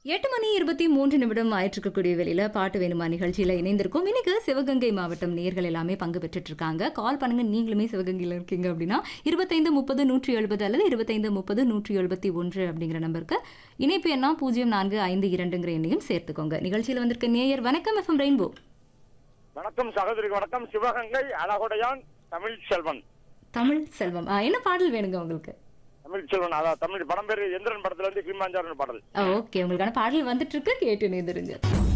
8:23 ஆயிட்டிருக்கக்கூடிய வேளையில பாட்டு வேணுமா நிகழ்ச்சியில இணைந்திருக்கோம். இன்னைக்கு சிவகங்கை மாவட்டம் நேயர்கள் எல்லாமே பங்கு பெற்றுட்டு இருக்காங்க. கால் பண்ணுங்க, நீங்களுமே சிவகங்கையில இருக்கீங்க அப்படின்னா 25 30 170 அல்லது 25 30 171 அப்படிங்கிற நம்பருக்கு இணைப்பு எண்ணா 0452ங்கிற எண்ணையும் சேர்த்துக்கோங்க. நிகழ்ச்சியில வந்திருக்க நேயர் வணக்கம் எஃப்எம் ரெயின்போ. வணக்கம் சகோதரி, வணக்கம். சிவகங்கை அழகுடையான் தமிழ் செல்வன். தமிழ் செல்வம், என்ன பாடல் வேணுங்க உங்களுக்கு? தமிழ் செல்வன், அதான் தமிழ் படம் பேரு எந்திரன் படத்துல இருந்து கிளிமாஞ்சாரன் பாடல். ஓகே, உங்களுக்கான பாடல் வந்துட்டு இருக்கு, கேட்டு நேர்ந்துருங்க.